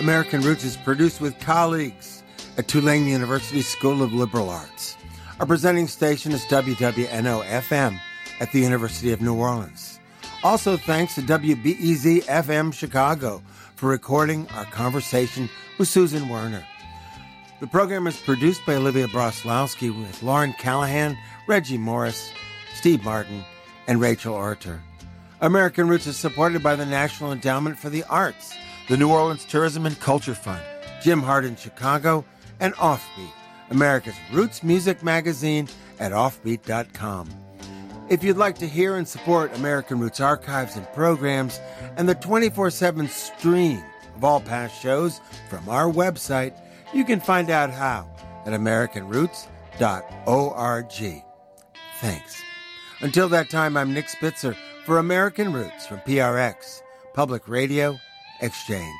American Roots is produced with colleagues at Tulane University School of Liberal Arts. Our presenting station is WWNO-FM at the University of New Orleans. Also thanks to WBEZ-FM Chicago for recording our conversation with Susan Werner. The program is produced by Olivia Broslowski with Lauren Callahan, Reggie Morris, Steve Martin, and Rachel Orter. American Roots is supported by the National Endowment for the Arts, the New Orleans Tourism and Culture Fund, Jim Hart in Chicago, and Offbeat, America's Roots music magazine at offbeat.com. If you'd like to hear and support American Roots archives and programs and the 24/7 stream of all past shows from our website, you can find out how at americanroots.org. Thanks. Until that time, I'm Nick Spitzer for American Roots from PRX, Public Radio Exchange.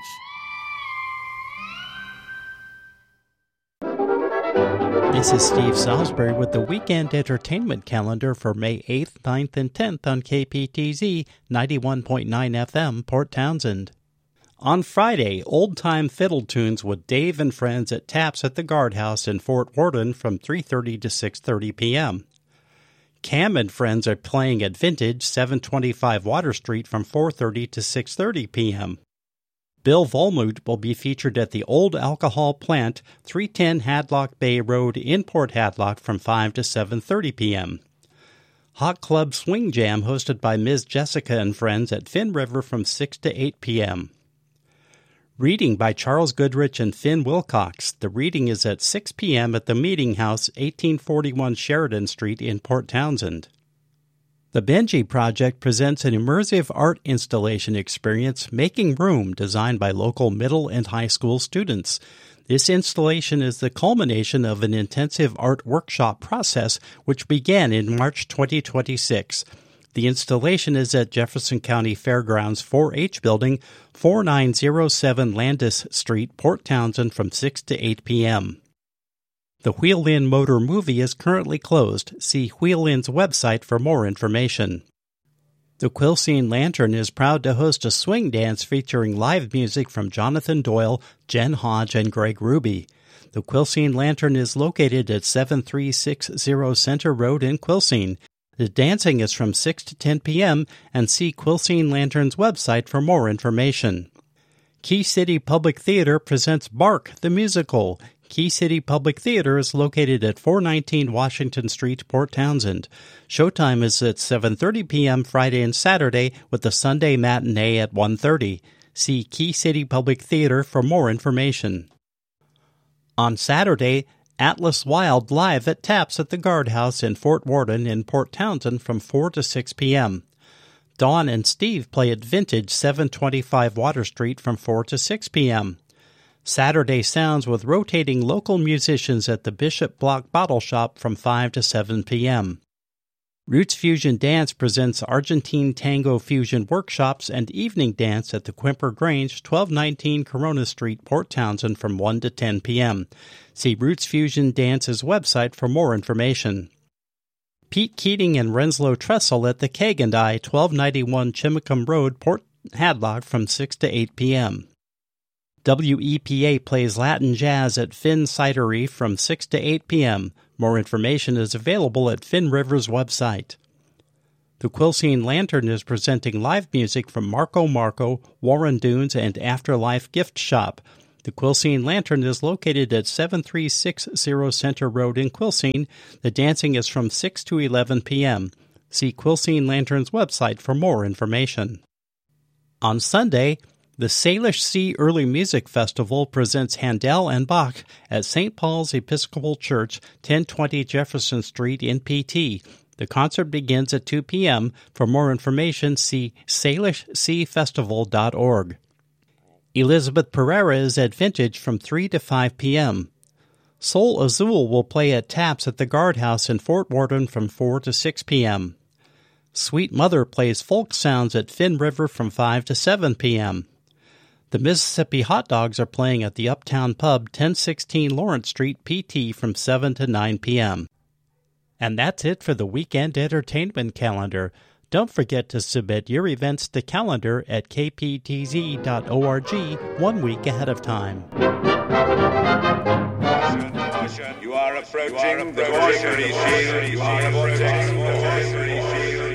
This is Steve Salisbury with the weekend entertainment calendar for May 8th, 9th, and 10th on KPTZ 91.9 FM, Port Townsend. On Friday, old-time fiddle tunes with Dave and Friends at Taps at the Guardhouse in Fort Worden from 3:30 to 6:30 p.m. Cam and Friends are playing at Vintage, 725 Water Street from 4:30 to 6:30 p.m. Bill Volmuth will be featured at the Old Alcohol Plant, 310 Hadlock Bay Road in Port Hadlock from 5 to 7:30 p.m. Hot Club Swing Jam hosted by Ms. Jessica and Friends at Finn River from 6 to 8 p.m. Reading by Charles Goodrich and Finn Wilcox. The reading is at 6 p.m. at the Meeting House, 1841 Sheridan Street in Port Townsend. The Benji Project presents an immersive art installation experience, Making Room, designed by local middle and high school students. This installation is the culmination of an intensive art workshop process which began in March 2026. The installation is at Jefferson County Fairgrounds 4-H Building, 4907 Landis Street, Port Townsend from 6 to 8 p.m. The Wheel-In Motor Movie is currently closed. See Wheel-In's website for more information. The Quilcene Lantern is proud to host a swing dance featuring live music from Jonathan Doyle, Jen Hodge, and Greg Ruby. The Quilcene Lantern is located at 7360 Center Road in Quilcene. The dancing is from 6 to 10 p.m. and see Quilcene Lantern's website for more information. Key City Public Theater presents Bark, the Musical. Key City Public Theater is located at 419 Washington Street, Port Townsend. Showtime is at 7:30 p.m. Friday and Saturday with the Sunday matinee at 1:30. See Key City Public Theater for more information. On Saturday, Atlas Wild live at Taps at the Guardhouse in Fort Worden in Port Townsend from 4 to 6 p.m. Dawn and Steve play at Vintage, 725 Water Street from 4 to 6 p.m. Saturday Sounds with rotating local musicians at the Bishop Block Bottle Shop from 5 to 7 p.m. Roots Fusion Dance presents Argentine Tango Fusion Workshops and Evening Dance at the Quimper Grange, 1219 Corona Street, Port Townsend from 1 to 10 p.m. See Roots Fusion Dance's website for more information. Pete Keating and Renslow Tressel at the Keg and I, 1291 Chimacum Road, Port Hadlock from 6 to 8 p.m. WEPA plays Latin Jazz at Finn Cidery from 6 to 8 p.m. More information is available at Finn River's website. The Quilcene Lantern is presenting live music from Marco, Warren Dunes, and Afterlife Gift Shop. The Quilcene Lantern is located at 7360 Center Road in Quilcene. The dancing is from 6 to 11 p.m. See Quilcene Lantern's website for more information. On Sunday, the Salish Sea Early Music Festival presents Handel and Bach at St. Paul's Episcopal Church, 1020 Jefferson Street in PT. The concert begins at 2 p.m. For more information, see salishseafestival.org. Elizabeth Pereira is at Vintage from 3 to 5 p.m. Soul Azul will play at Taps at the Guardhouse in Fort Worden from 4 to 6 p.m. Sweet Mother plays folk sounds at Finn River from 5 to 7 p.m. The Mississippi Hot Dogs are playing at the Uptown Pub, 1016 Lawrence Street, PT, from 7 to 9 p.m. And that's it for the weekend entertainment calendar. Don't forget to submit your events to calendar at kptz.org 1 week ahead of time. You are approaching the voice.